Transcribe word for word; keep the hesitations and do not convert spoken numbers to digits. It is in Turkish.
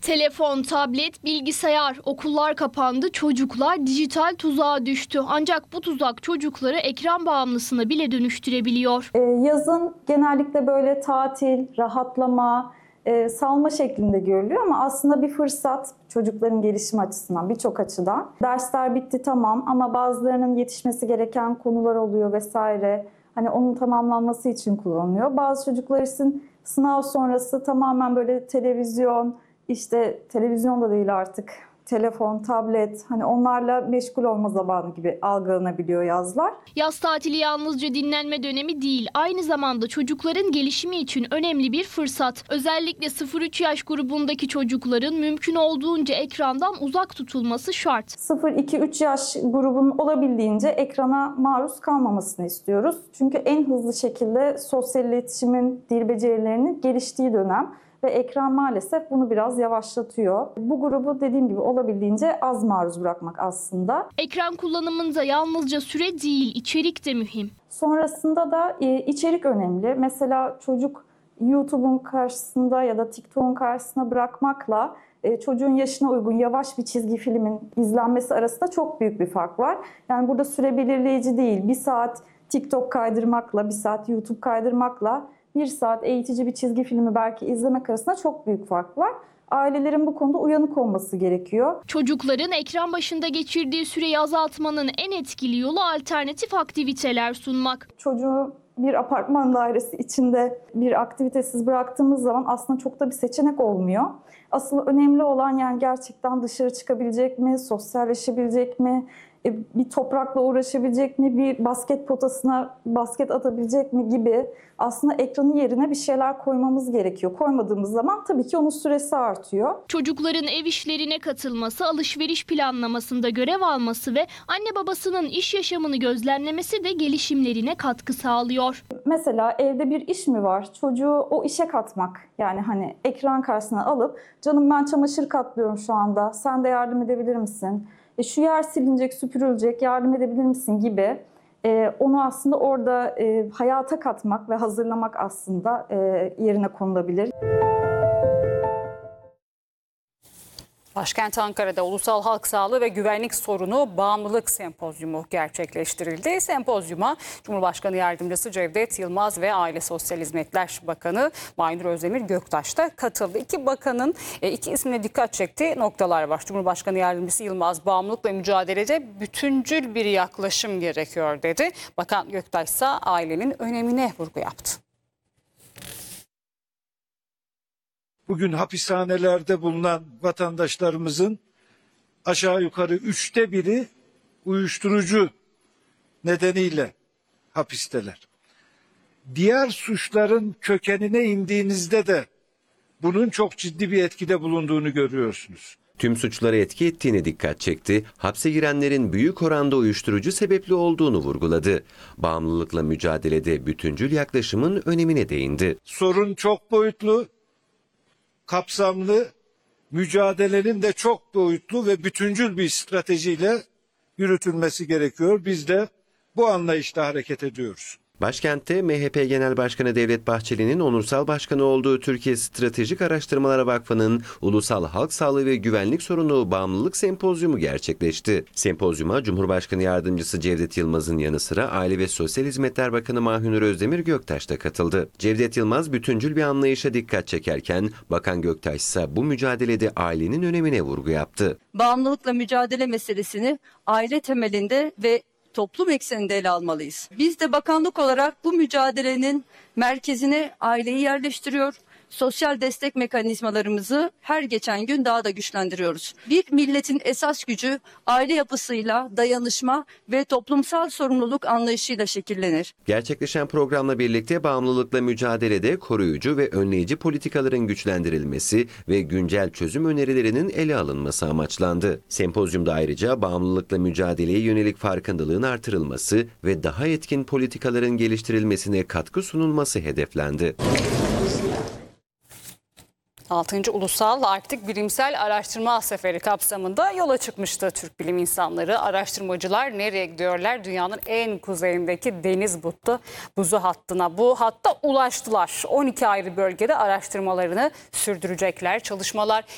Telefon, tablet, bilgisayar, okullar kapandı, çocuklar dijital tuzağa düştü. Ancak bu tuzak çocukları ekran bağımlısına bile dönüştürebiliyor. Ee, yazın genellikle böyle tatil, rahatlama, e, salma şeklinde görülüyor ama aslında bir fırsat çocukların gelişimi açısından birçok açıdan. Dersler bitti tamam ama bazılarının yetişmesi gereken konular oluyor vesaire. Hani onun tamamlanması için kullanılıyor. Bazı çocuklar için sınav sonrası tamamen böyle televizyon, işte televizyon da değil artık, telefon, tablet, hani onlarla meşgul olma zamanı gibi algılanabiliyor yazlar. Yaz tatili yalnızca dinlenme dönemi değil, aynı zamanda çocukların gelişimi için önemli bir fırsat. Özellikle sıfır üç yaş grubundaki çocukların mümkün olduğunca ekrandan uzak tutulması şart. sıfır iki üç yaş grubunun olabildiğince ekrana maruz kalmamasını istiyoruz. Çünkü en hızlı şekilde sosyal iletişimin, dil becerilerinin geliştiği dönem. Ve ekran maalesef bunu biraz yavaşlatıyor. Bu grubu dediğim gibi olabildiğince az maruz bırakmak aslında. Ekran kullanımında yalnızca süre değil, içerik de mühim. Sonrasında da içerik önemli. Mesela çocuk YouTube'un karşısında ya da TikTok'un karşısına bırakmakla çocuğun yaşına uygun yavaş bir çizgi filmin izlenmesi arasında çok büyük bir fark var. Yani burada süre belirleyici değil. Bir saat TikTok kaydırmakla, bir saat YouTube kaydırmakla bir saat eğitici bir çizgi filmi belki izlemek arasında çok büyük fark var. Ailelerin bu konuda uyanık olması gerekiyor. Çocukların ekran başında geçirdiği süreyi azaltmanın en etkili yolu alternatif aktiviteler sunmak. Çocuğu bir apartman dairesi içinde bir aktivitesiz bıraktığımız zaman aslında çok da bir seçenek olmuyor. Asıl önemli olan yani gerçekten dışarı çıkabilecek mi, sosyalleşebilecek mi, bir toprakla uğraşabilecek mi, bir basket potasına basket atabilecek mi gibi aslında ekranın yerine bir şeyler koymamız gerekiyor. Koymadığımız zaman tabii ki onun süresi artıyor. Çocukların ev işlerine katılması, alışveriş planlamasında görev alması ve anne babasının iş yaşamını gözlemlemesi de gelişimlerine katkı sağlıyor. Mesela evde bir iş mi var? Çocuğu o işe katmak. Yani hani ekran karşısına alıp canım ben çamaşır katlıyorum şu anda. Sen de yardım edebilir misin? E şu yer silinecek, süpürülecek, yardım edebilir misin gibi e, onu aslında orada e, hayata katmak ve hazırlamak aslında e, yerine konulabilir. Başkent Ankara'da Ulusal Halk Sağlığı ve Güvenlik Sorunu Bağımlılık Sempozyumu gerçekleştirildi. Sempozyuma Cumhurbaşkanı Yardımcısı Cevdet Yılmaz ve Aile Sosyal Hizmetler Bakanı Mahinur Özdemir Göktaş da katıldı. İki bakanın iki ismine dikkat çektiği noktalar var. Cumhurbaşkanı Yardımcısı Yılmaz bağımlılıkla mücadelede bütüncül bir yaklaşım gerekiyor dedi. Bakan Göktaş ise ailenin önemine vurgu yaptı. Bugün hapishanelerde bulunan vatandaşlarımızın aşağı yukarı üçte biri uyuşturucu nedeniyle hapisteler. Diğer suçların kökenine indiğinizde de bunun çok ciddi bir etkide bulunduğunu görüyorsunuz. Tüm suçlara etki ettiğine dikkat çekti, hapse girenlerin büyük oranda uyuşturucu sebepli olduğunu vurguladı. Bağımlılıkla mücadelede bütüncül yaklaşımın önemine değindi. Sorun çok boyutlu, kapsamlı, mücadelenin de çok boyutlu ve bütüncül bir stratejiyle yürütülmesi gerekiyor. Biz de bu anlayışla hareket ediyoruz. Başkentte M H P Genel Başkanı Devlet Bahçeli'nin onursal başkanı olduğu Türkiye Stratejik Araştırmalar Vakfı'nın Ulusal Halk Sağlığı ve Güvenlik Sorunu Bağımlılık Sempozyumu gerçekleşti. Sempozyuma Cumhurbaşkanı Yardımcısı Cevdet Yılmaz'ın yanı sıra Aile ve Sosyal Hizmetler Bakanı Mahinur Özdemir Göktaş da katıldı. Cevdet Yılmaz bütüncül bir anlayışa dikkat çekerken Bakan Göktaş ise bu mücadelede ailenin önemine vurgu yaptı. Bağımlılıkla mücadele meselesini aile temelinde ve toplum ekseninde ele almalıyız. Biz de bakanlık olarak bu mücadelenin merkezine aileyi yerleştiriyor. Sosyal destek mekanizmalarımızı her geçen gün daha da güçlendiriyoruz. Bir milletin esas gücü aile yapısıyla, dayanışma ve toplumsal sorumluluk anlayışıyla şekillenir. Gerçekleşen programla birlikte bağımlılıkla mücadelede koruyucu ve önleyici politikaların güçlendirilmesi ve güncel çözüm önerilerinin ele alınması amaçlandı. Sempozyumda ayrıca bağımlılıkla mücadeleye yönelik farkındalığın artırılması ve daha etkin politikaların geliştirilmesine katkı sunulması hedeflendi. altıncı Ulusal Arktik Bilimsel Araştırma Seferi kapsamında yola çıkmıştı Türk bilim insanları. Araştırmacılar nereye gidiyorlar? Dünyanın en kuzeyindeki deniz buzdu, buzu hattına. Bu hatta ulaştılar. on iki ayrı bölgede araştırmalarını sürdürecekler. Çalışmalar